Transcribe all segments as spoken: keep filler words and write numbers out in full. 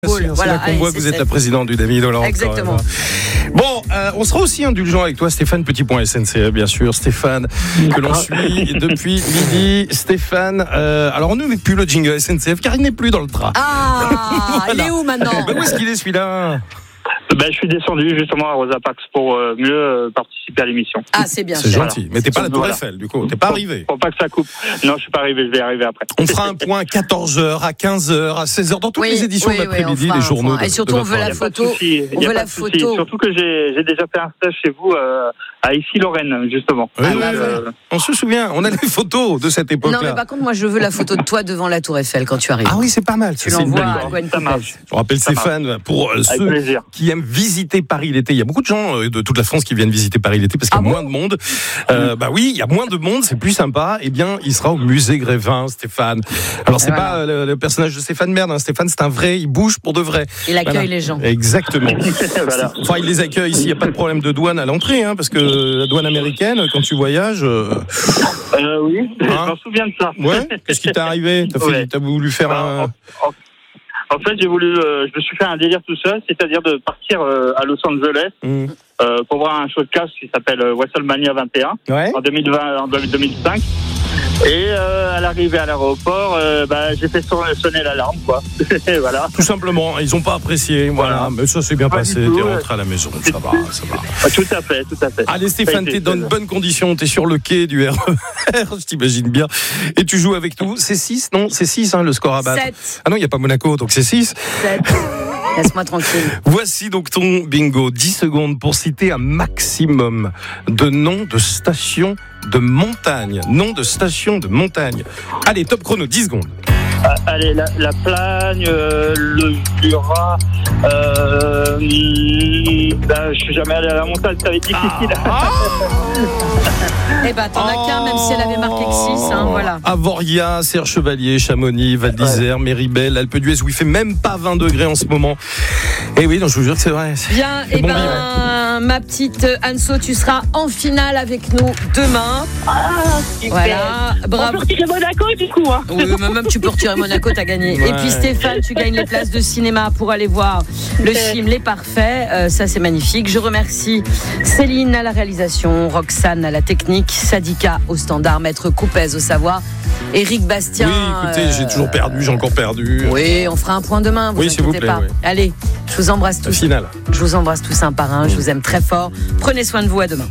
C'est voilà, là qu'on voit que vous êtes la présidente du Dami Hollande. Exactement. Bon, euh, on sera aussi indulgent avec toi, Stéphane Petit Point S N C F, bien sûr. Stéphane, que l'on suit depuis midi. Stéphane, euh, alors on ne met plus le jingle S N C F car il n'est plus dans le train. Ah, voilà. Il est où maintenant? Ben, où est-ce qu'il est celui-là? Ben, je suis descendu justement à Rosa Parks pour euh, mieux euh, participer à l'émission. Ah, c'est bien. C'est sûr. gentil. Mais t'es pas à la Tour Voilà. Eiffel, du coup. T'es pas arrivé. Faut pas que ça coupe. Non, je suis pas arrivé. Je vais y arriver après. On fera un point à quatorze heures, à quinze heures, à seize heures, dans toutes Oui, les éditions oui, de l'après-midi, oui, on des fera journaux. un point. De, Et surtout, de on veut la notre photo. Pas de souci, On y a veut pas la de souci. photo. Surtout que j'ai, j'ai déjà fait un stage chez vous euh, à Issy-Lorraine, justement. Oui, Ah, oui, bah, oui. Euh, On se souvient, on a les photos de cette époque-là. Non, mais par contre, moi, je veux la photo de toi devant la Tour Eiffel quand tu arrives. Ah oui, c'est pas mal. Tu ça, c'est une l'envoies belle à idée. Gwen ça Coupet. marche. Je rappelle Ça Stéphane, pour euh, Avec ceux plaisir. qui aiment visiter Paris l'été. Il y a beaucoup de gens euh, de toute la France qui viennent visiter Paris l'été parce qu'il y a Ah bon moins de monde. Euh, bah oui, il y a moins de monde, c'est plus sympa. Eh bien, il sera au musée Grévin, Stéphane. Alors, c'est Et pas voilà. euh, le, le personnage de Stéphane Merde. Hein. Stéphane, c'est un vrai, il bouge pour de vrai. Il accueille Voilà. les gens. Exactement. Voilà. Enfin, il les accueille ici. Il n'y a pas de problème de douane à l'entrée, hein, parce que la douane américaine, quand tu voyages, euh, Euh, oui, je Hein m'en souviens de ça. ouais. Qu'est-ce qui t'est arrivé? T'as, fait, Ouais. t'as voulu faire Ben, un. en, en- en fait, j'ai voulu, euh, je me suis fait un délire tout seul, c'est-à-dire de partir euh, à Los Angeles Hmm. euh, pour voir un showcast qui s'appelle euh, WrestleMania vingt et un Ouais. en deux mille vingt, en deux mille cinq. Et euh, à l'arrivée à l'aéroport, euh, bah, j'ai fait son- sonner l'alarme, quoi. Et voilà. Tout simplement, ils n'ont pas apprécié. Voilà, Voilà. mais ça s'est bien Pas passé. du tout, T'es ouais. rentré à la maison, ça va, ça va. Ah, Tout à fait, tout à fait. Allez Stéphane, Ça a été t'es dans fait. de bonnes conditions, t'es sur le quai du R E R, je t'imagine bien, et tu joues avec nous. C'est six, non? C'est six, hein, le score à battre. sept. Ah non, il n'y a pas Monaco, donc c'est six. sept. Laisse-moi tranquille. Voici donc ton bingo. dix secondes pour citer un maximum de noms de stations de montagne. Noms de stations de montagne. Allez, top chrono, dix secondes. Ah, allez, la, la Plagne, euh, le Jura, euh, hmm, bah, je suis jamais allé à la montagne, ça va être difficile. Eh ben, t'en as qu'un, même si elle avait marqué que six, hein, voilà. Avoria, Serre Chevalier, Chamonix, Val d'Isère, Méribel, Alpe d'Huez, où il fait même pas vingt degrés en ce moment. Et oui, donc je vous jure que c'est vrai. Bien, C'est et bon ben, vivre. ma petite Anso, tu seras en finale avec nous demain. Voilà, On bravo. peut retirer Monaco du coup. Hein. Oui, mais même tu peux retirer Monaco, t'as gagné. Ouais. Et puis Stéphane, tu gagnes les places de cinéma pour aller voir le film Les Parfaits. Euh, ça, c'est magnifique. Je remercie Céline à la réalisation, Roxane à la technique, Sadika au standard, Maître Coupez au savoir, Éric Bastien. Oui, écoutez, euh, j'ai toujours perdu, j'ai encore perdu. Oui, on fera un point demain, vous Oui, s'il vous inquiétez plaît, pas. oui. Allez, je vous embrasse La tous. finale. Je vous embrasse tous un par un. Je vous aime très fort. Prenez soin de vous. À demain.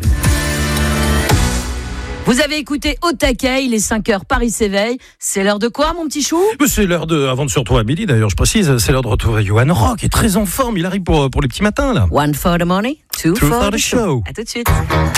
Vous avez écouté Au taquet, il est cinq heures, Paris s'éveille. C'est l'heure de quoi, mon petit chou? Mais C'est l'heure de, avant de se retrouver à midi d'ailleurs, je précise, c'est l'heure de retrouver Johan Rock, qui est très en forme, il arrive pour, pour les petits matins là. One for the money, two, Two for, for the the show. show. À tout de suite.